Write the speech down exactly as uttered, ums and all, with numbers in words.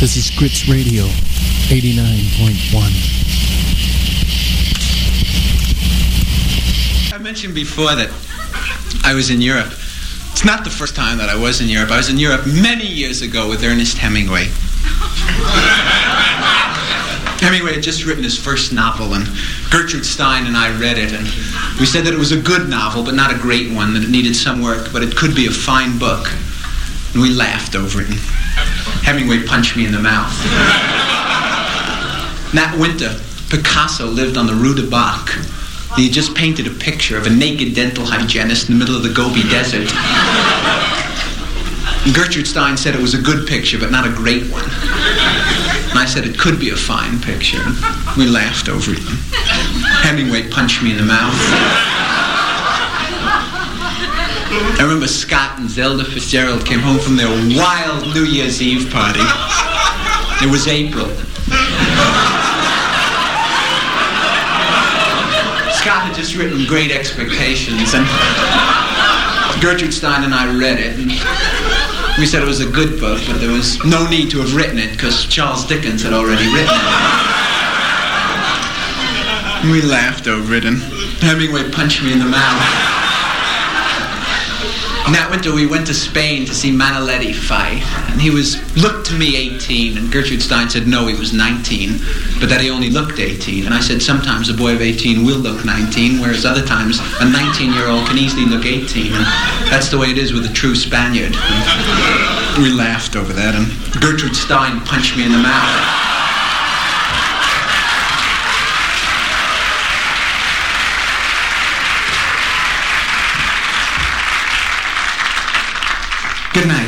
This is Grits Radio, eighty-nine point one. I mentioned before that I was in Europe. It's not the first time that I was in Europe. I was in Europe many years ago with Ernest Hemingway. Hemingway had just written his first novel, and Gertrude Stein and I read it, and we said that it was a good novel, but not a great one, that it needed some work, but it could be a fine book. And we laughed over it, and Hemingway punched me in the mouth. That winter, Picasso lived on the Rue de Bac. He had just painted a picture of a naked dental hygienist in the middle of the Gobi Desert. And Gertrude Stein said it was a good picture, but not a great one. And I said it could be a fine picture. We laughed over it. Hemingway punched me in the mouth. I remember Scott and Zelda Fitzgerald came home from their wild New Year's Eve party. It was April. Scott had just written Great Expectations, and Gertrude Stein and I read it, and we said it was a good book, but there was no need to have written it because Charles Dickens had already written it. And we laughed over it, and Hemingway punched me in the mouth. And that winter we went to Spain to see Manaletti fight, and he was looked to me eighteen, and Gertrude Stein said no, he was nineteen, but that he only looked eighteen. And I said sometimes a boy of eighteen will look nineteen, whereas other times a nineteen-year-old can easily look eighteen, and that's the way it is with a true Spaniard. And we laughed over that, and Gertrude Stein punched me in the mouth. Good night.